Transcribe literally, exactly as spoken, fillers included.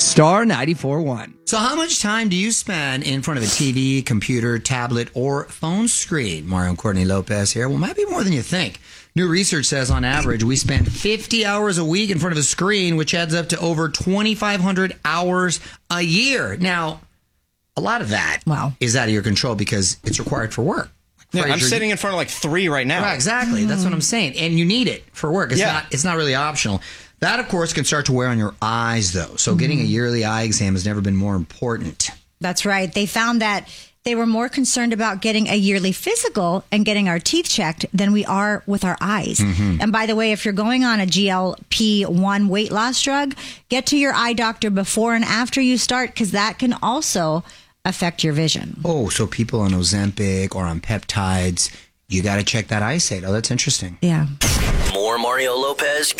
Star ninety-four point one. So how much time do you spend in front of a T V, computer, tablet, or phone screen? Mario and Courtney Lopez here. Well, it might be more than you think. New research says on average we spend fifty hours a week in front of a screen, which adds up to over twenty-five hundred hours a year. Now, a lot of that wow. is out of your control because it's required for work. Yeah, Fraser, I'm sitting in front of like three right now. Right, exactly. That's what I'm saying. And you need it for work. It's Yeah. not it's not really optional. That, of course, can start to wear on your eyes, though. So getting a yearly eye exam has never been more important. That's right. They found that they were more concerned about getting a yearly physical and getting our teeth checked than we are with our eyes. Mm-hmm. And by the way, if you're going on a G L P one weight loss drug, get to your eye doctor before and after you start, because that can also affect your vision. Oh, so people on Ozempic or on peptides, you got to check that eyesight. Oh, that's interesting. Yeah. More Mario Lopez